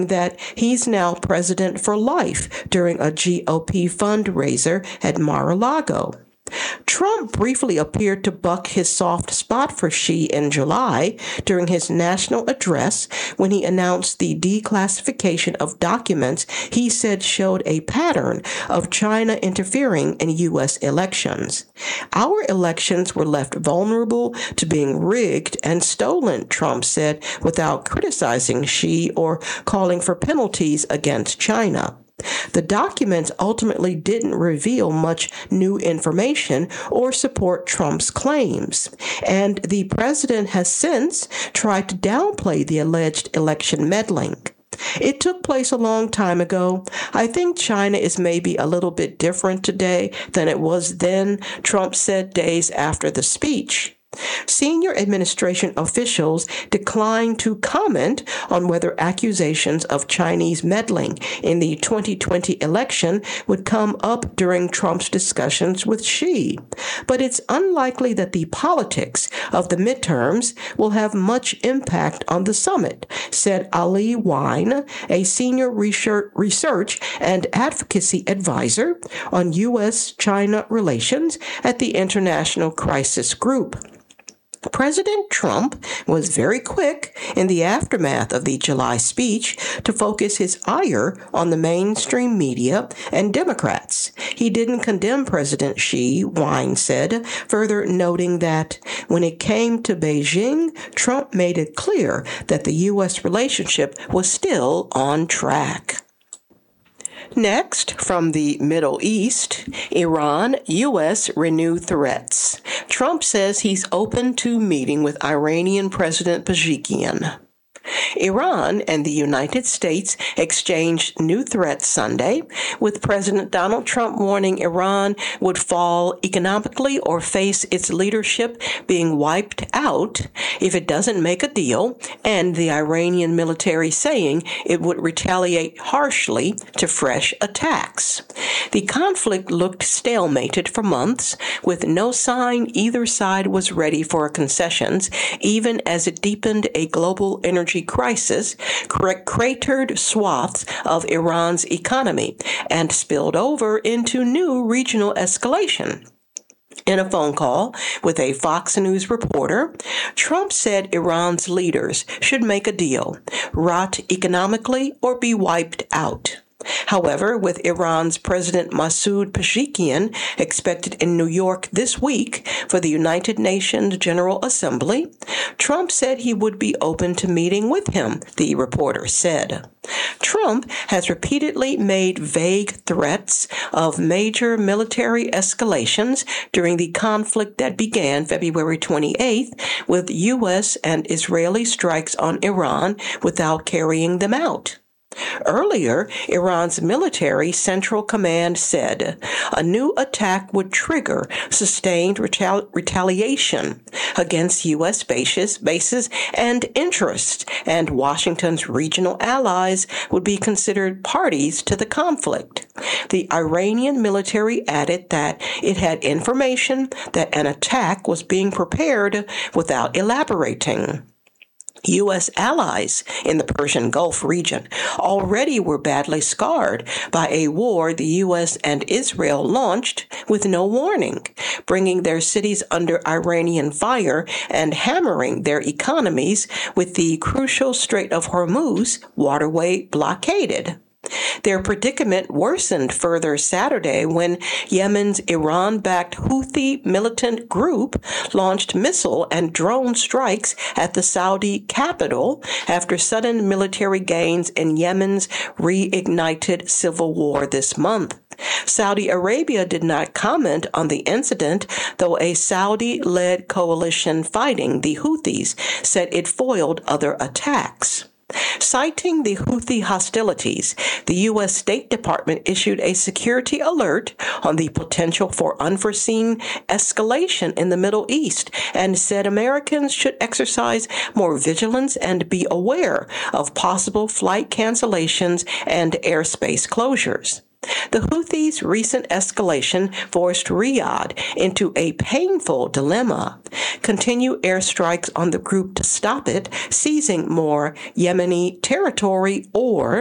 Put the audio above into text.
that he's now president for life during a GOP fundraiser at Mar-a-Lago. Trump briefly appeared to buck his soft spot for Xi in July during his national address when he announced the declassification of documents he said showed a pattern of China interfering in U.S. elections. Our elections were left vulnerable to being rigged and stolen, Trump said, without criticizing Xi or calling for penalties against China. The documents ultimately didn't reveal much new information or support Trump's claims, and the president has since tried to downplay the alleged election meddling. It took place a long time ago. I think China is maybe a little bit different today than it was then, Trump said days after the speech. Senior administration officials declined to comment on whether accusations of Chinese meddling in the 2020 election would come up during Trump's discussions with Xi. But it's unlikely that the politics of the midterms will have much impact on the summit, said Ali Wine, a senior research and advocacy advisor on U.S.-China relations at the International Crisis Group. President Trump was very quick in the aftermath of the July speech to focus his ire on the mainstream media and Democrats. He didn't condemn President Xi, Wine said, further noting that when it came to Beijing, Trump made it clear that the U.S. relationship was still on track. Next, from the Middle East, Iran, U.S. renew threats. Trump says he's open to meeting with Iranian President Pezeshkian. Iran and the United States exchanged new threats Sunday, with President Donald Trump warning Iran would fall economically or face its leadership being wiped out if it doesn't make a deal, and the Iranian military saying it would retaliate harshly to fresh attacks. The conflict looked stalemated for months, with no sign either side was ready for concessions, even as it deepened a global energy crisis, cratered swaths of Iran's economy, and spilled over into new regional escalation. In a phone call with a Fox News reporter, Trump said Iran's leaders should make a deal, rot economically or be wiped out. However, with Iran's President Masoud Pezeshkian expected in New York this week for the United Nations General Assembly, Trump said he would be open to meeting with him, the reporter said. Trump has repeatedly made vague threats of major military escalations during the conflict that began February 28th with U.S. and Israeli strikes on Iran without carrying them out. Earlier, Iran's military central command said a new attack would trigger sustained retaliation against U.S. bases and interests, and Washington's regional allies would be considered parties to the conflict. The Iranian military added that it had information that an attack was being prepared without elaborating. U.S. allies in the Persian Gulf region already were badly scarred by a war the U.S. and Israel launched with no warning, bringing their cities under Iranian fire and hammering their economies with the crucial Strait of Hormuz waterway blockaded. Their predicament worsened further Saturday when Yemen's Iran-backed Houthi militant group launched missile and drone strikes at the Saudi capital after sudden military gains in Yemen's reignited civil war this month. Saudi Arabia did not comment on the incident, though a Saudi-led coalition fighting the Houthis said it foiled other attacks. Citing the Houthi hostilities, the U.S. State Department issued a security alert on the potential for unforeseen escalation in the Middle East and said Americans should exercise more vigilance and be aware of possible flight cancellations and airspace closures. The Houthis' recent escalation forced Riyadh into a painful dilemma: continue airstrikes on the group to stop it, seizing more Yemeni territory, or